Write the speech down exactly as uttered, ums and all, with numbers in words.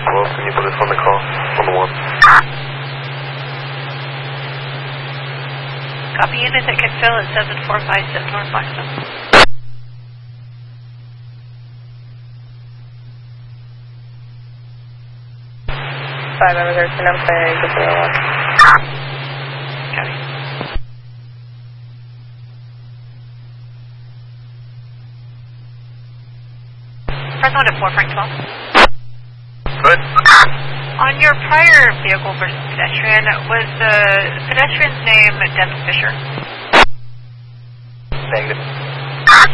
twelve, can you put us on the call? On the one. Copy, units at Kickville at seven four five seven North Blackstone. Five members are ten, I'm clearing to zero one. Copy. Press on to four Frank twelve. Good. On your prior vehicle versus pedestrian, was the pedestrian's name Devin Fisher? Negative.